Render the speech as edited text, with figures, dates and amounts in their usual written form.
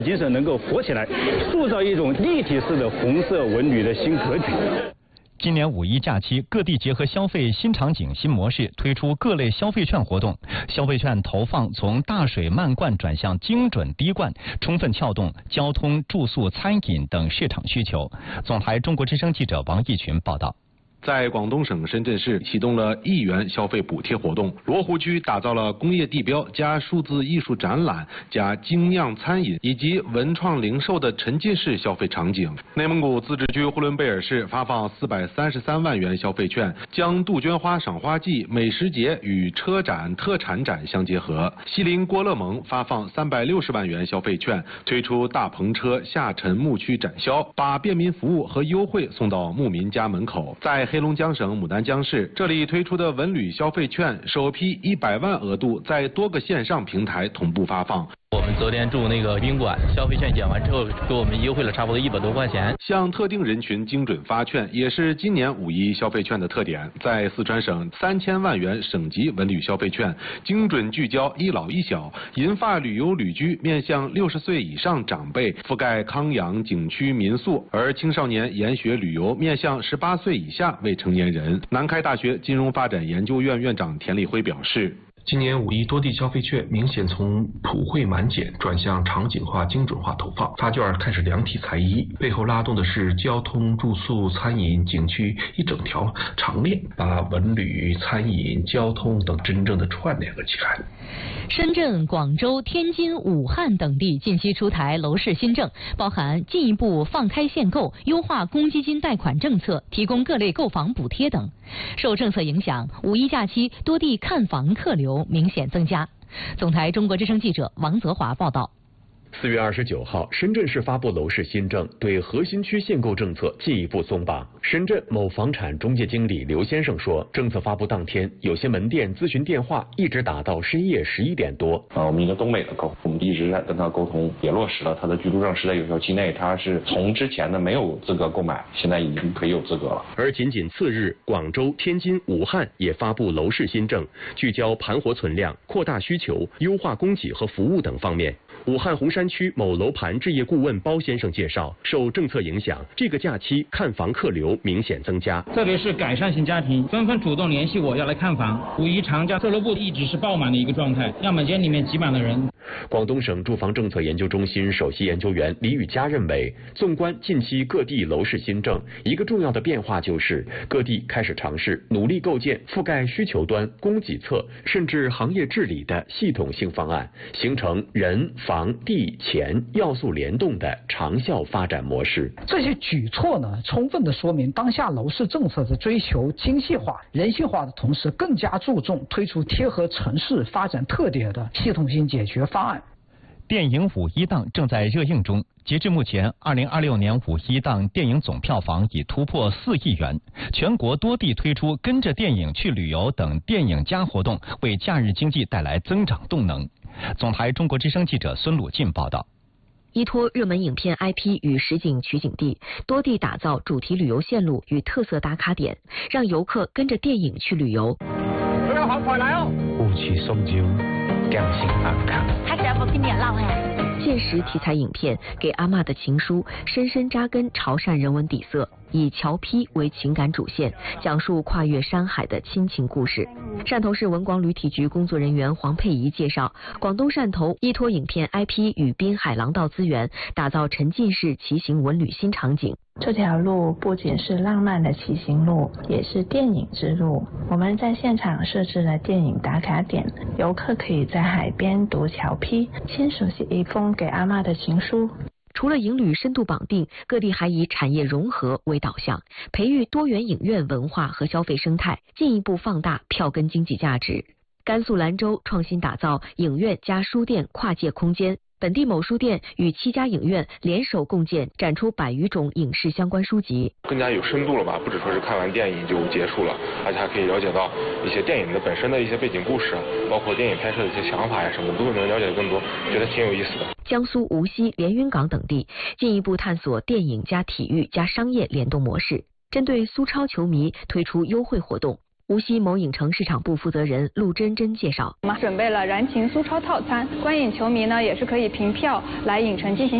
精神能够活起来，塑造一种立体式的红色文旅的新格局。 今年五一假期，各地结合消费新场景、新模式，推出各类消费券活动。消费券投放从大水漫灌转向精准滴灌，充分撬动交通、住宿、餐饮等市场需求。总台中国之声记者王义群报道。 在广东省深圳市启动了1元消费补贴活动，罗湖区打造了工业地标加数字艺术展览加精酿餐饮以及文创零售的沉浸式消费场景。内蒙古自治区呼伦贝尔市发放433万元消费券，将杜鹃花赏花季、美食节与车展、特产展相结合。锡林郭勒盟发放360万元消费券，推出大篷车下沉牧区展销，把便民服务和优惠送到牧民家门口。在黑龙江省牡丹江市，这里推出的文旅消费券首批100万额度在多个线上平台同步发放。 我们昨天住那个宾馆，消费券减完之后，给我们优惠了差不多100多块钱。 向特定人群精准发券，也是今年五一消费券的特点。在四川省，3000万元省级文旅消费券，精准聚焦一老一小，银发旅游旅居面向60岁以上长辈，覆盖康养、景区、民宿；而青少年研学旅游面向18岁以下未成年人。南开大学金融发展研究院院长田立辉表示。 今年五一多地消费券明显从普惠满减转向场景化、精准化投放，发券开始量体裁衣，背后拉动的是交通、住宿、餐饮、景区一整条长链，把文旅、餐饮、交通等真正的串联了起来。 深圳、广州、天津、武汉等地近期出台楼市新政，包含进一步放开限购、优化公积金贷款政策、提供各类购房补贴等。受政策影响，五一假期多地看房客流明显增加。总台中国之声记者王泽华报道。 4月29号，深圳市发布楼市新政，对核心区限购政策进一步松绑。深圳某房产中介经理刘先生说，政策发布当天，有些门店咨询电话一直打到深夜11点多。 我们一个东北的客户，我们一直在跟他沟通，也落实了他的居住证是在有效期内，他是从之前的没有资格购买，现在已经可以有资格了。 而仅次日，广州、天津、武汉也发布楼市新政，聚焦盘活存量、扩大需求、优化供给和服务等方面。武汉洪山区某楼盘置业顾问包先生介绍，受政策影响，这个假期看房客流明显增加， 特别是改善型家庭纷纷主动联系我要来看房。五一长假售楼部一直是爆满的一个状态，样本间里面挤满了人。 广东省住房政策研究中心首席研究员李宇佳认为，纵观近期各地楼市新政，一个重要的变化就是各地开始尝试努力构建覆盖需求端、供给侧甚至行业治理的系统性方案，形成人、房、地、钱要素联动的长效发展模式。 这些举措呢，充分的说明当下楼市政策的追求精细化、人性化的同时，更加注重推出贴合城市发展特点的系统性解决方案。 电影五一档正在热映中，截至目前，2026年五一档电影总票房已突破4亿元。全国多地推出跟着电影去旅游等电影加活动，为假日经济带来增长动能。总台中国之声记者孙鲁进报道。 依托热门影片 IP 与实景取景地，多地打造主题旅游线路与特色打卡点，让游客跟着电影去旅游。 佢有行快嚟哦！ 雾气松焦，更新安康。 他只要不经典浪哎。 现实题材影片《给阿嬷的情书》深深扎根潮汕人文底色，以侨批为情感主线，讲述跨越山海的亲情故事。汕头市文广旅体局工作人员黄佩仪介绍，广东汕头依托影片 IP 与滨海廊道资源，打造沉浸式骑行文旅新场景。 这条路不仅是浪漫的骑行路，也是电影之路。我们在现场设置了电影打卡点，游客可以在海边读侨批，亲手写一封给阿嬷的情书。 除了影旅深度绑定，各地还以产业融合为导向，培育多元影院文化和消费生态，进一步放大票根经济价值。甘肃兰州创新打造影院加书店跨界空间，本地某书店与7家影院联手共建，展出100余种影视相关书籍， 更加有深度了吧？不只说是看完电影就结束了，而且还可以了解到一些电影的本身的一些背景故事，包括电影拍摄的一些想法呀什么，都能了解更多，觉得挺有意思的。 江苏无锡、连云港等地进一步探索电影加体育加商业联动模式，针对苏超球迷推出优惠活动。 无锡某影城市场部负责人陆真真介绍， 我们准备了燃情苏超套餐，观影球迷呢也是可以凭票来影城进行